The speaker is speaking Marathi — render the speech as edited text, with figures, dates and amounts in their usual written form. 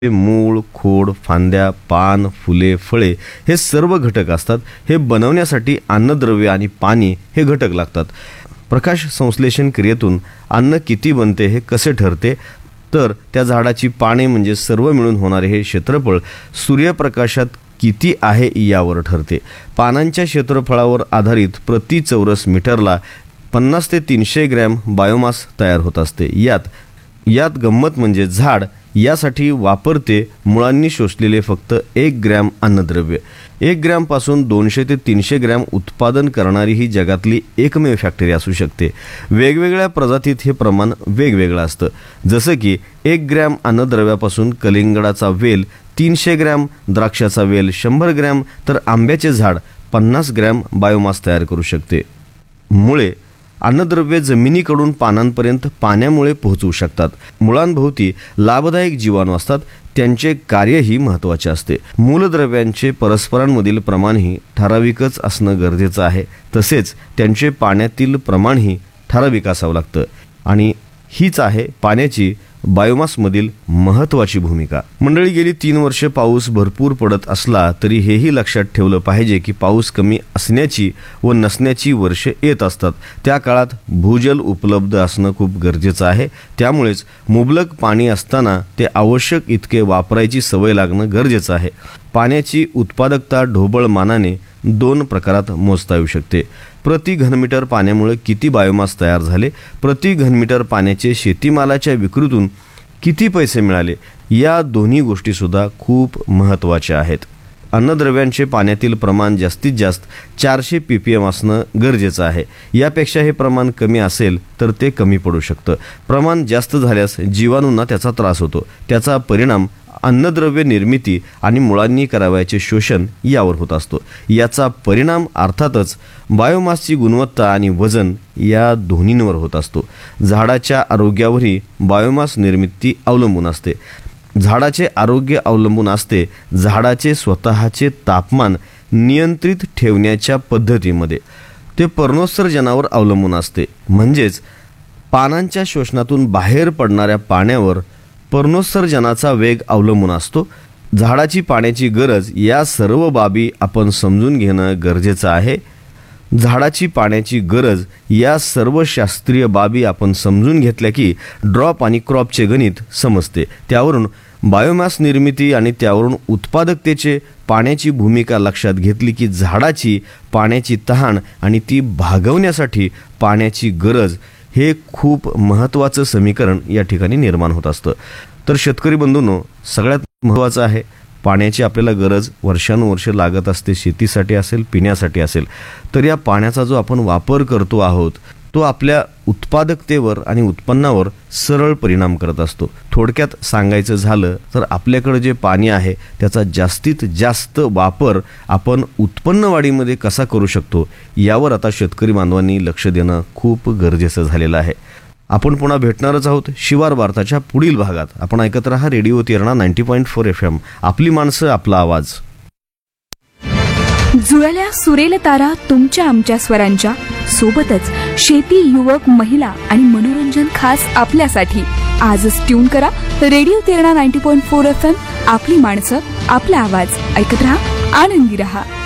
हे मूळ, खोड, फांद्या, पान, फुले, फळे हे सर्व घटक असतात. हे बनवण्यासाठी अन्नद्रव्य आणि पाणी हे घटक लागतात. प्रकाश संश्लेषण क्रियेतून अन्न किती बनते हे कसे ठरते, तर त्या झाडाची पाने म्हणजे सर्व मिळून होणारे हे क्षेत्रफळ सूर्यप्रकाशात किती आहे यावर ठरते. पानांच्या क्षेत्रफळावर आधारित प्रति चौरस मीटरला 50 ते 300 ग्रॅम बायोमास तयार होत असते. यात गंमत म्हणजे झाड यासाठी वापरते मुळांनी शोषलेले फक्त 1 ग्रॅम अन्नद्रव्य. 1 ग्रॅमपासून 200 ते 300 ग्रॅम उत्पादन करणारी ही जगातली एकमेव फॅक्टरी असू शकते. वेगवेगळ्या प्रजातीत हे प्रमाण वेगवेगळं असतं. जसं की 1 ग्रॅम अन्नद्रव्यापासून कलिंगडाचा वेल 300 ग्रॅम, द्राक्षाचा वेल 100 ग्रॅम, तर आंब्याचे झाड 50 ग्रॅम बायोमास तयार करू शकते. मुळे अन्नद्रव्ये जमिनीकडून पानांपर्यंत पाण्यामुळे पोहोचवू शकतात. मुळांभोवती लाभदायक जीवाणू असतात, त्यांचे कार्यही महत्त्वाचे असते. मूलद्रव्यांचे परस्परांमधील प्रमाणही ठराविकच असणं गरजेचं आहे. तसेच त्यांचे पाण्यातील प्रमाणही ठराविक असावं लागतं. आणि हीच आहे पाण्याची बायोमासमधील महत्त्वाची भूमिका. मंडळी, गेली 3 वर्षे पाऊस भरपूर पडत असला तरी हेही लक्षात ठेवलं पाहिजे की पाऊस कमी असण्याची व नसण्याची वर्षे येत असतात. त्या काळात भूजल उपलब्ध असणं खूप गरजेचं आहे. त्यामुळेच मुबलक पाणी असताना ते आवश्यक इतके वापरायची सवय लागणं गरजेचं आहे. पाण्याची उत्पादकता ढोबळमानाने 2 प्रकारात मोजता येऊ शकते. प्रति घनमीटर पाण्यामुळे किती बायोमास तयार झाले, प्रति घनमीटर पाण्याचे शेतीमालाच्या विक्रीतून किती पैसे मिळाले, या दोन्ही गोष्टीसुद्धा खूप महत्त्वाच्या आहेत. अन्नद्रव्यांचे पाण्यातील प्रमाण जास्तीत जास्त 400 ppm असणं गरजेचं आहे. यापेक्षा हे प्रमाण कमी असेल तर ते कमी पडू शकतं. प्रमाण जास्त झाल्यास जीवाणूंना त्याचा त्रास होतो. त्याचा परिणाम अन्नद्रव्य निर्मिती आणि मुळांनी करावयाचे शोषण यावर होत असतो. याचा परिणाम अर्थातच बायोमासची गुणवत्ता आणि वजन या दोन्हींवर होत असतो. झाडाच्या आरोग्यावरही बायोमास निर्मिती अवलंबून असते. झाडाचे आरोग्य अवलंबून असते झाडाचे स्वतःचे तापमान नियंत्रित ठेवण्याच्या पद्धतीमध्ये. ते पर्णोत्सर्जनावर अवलंबून असते. म्हणजेच पानांच्या शोषणातून बाहेर पडणाऱ्या पाण्यावर पर्णोत्सर्जनाचा वेग अवलंबून असतो. झाडाची पाण्याची गरज या सर्व बाबी आपण समजून घेणं गरजेचं आहे. झाडाची पाण्याची गरज या सर्व शास्त्रीय बाबी आपण समजून घेतल्या की ड्रॉप आणि क्रॉपचे गणित समजते. त्यावरून बायोमास निर्मिती आणि त्यावरून उत्पादकतेचे पाण्याची भूमिका लक्षात घेतली की झाडाची पाण्याची तहान आणि ती भागवण्यासाठी पाण्याची गरज हे खूप महत्त्वाचं समीकरण या ठिकाणी निर्माण होत असतं. तर शेतकरी बंधूंनो, सगळ्यात महत्त्वाचं आहे पाण्याची आपल्याला गरज वर्षानुवर्ष लागत असते. शेतीसाठी असेल, पिण्यासाठी असेल. तर या पाण्याचा जो आपण वापर करतो आहोत तो आपल्या उत्पादकतेवर आणि उत्पन्नावर सरळ परिणाम करत असतो. थोडक्यात सांगायचं झालं तर आपल्याकडे जे पाणी आहे त्याचा जास्तीत जास्त वापर आपण उत्पन्न वाढीमध्ये कसा करू शकतो यावर आता शेतकरी बांधवांनी लक्ष देणं खूप गरजेचं झालेलं आहे. आपण पुन्हा भेटणारच आहोत शिवार वार्ताच्या पुढील भागात. आपण ऐकत रहा रेडिओ तेरणा 90.4 FM. आपली माणसं, आपला आवाज. जुळल्या सुरेल तारा तुमच्या आमच्या स्वरांच्या सोबतच शेती, युवक, महिला आणि मनोरंजन खास आपल्यासाठी. आजच ट्यून करा रेडिओ तेरणा 90.4 FM. आपली माणसं, आपला आवाज. ऐकत रहा, आनंदी रहा.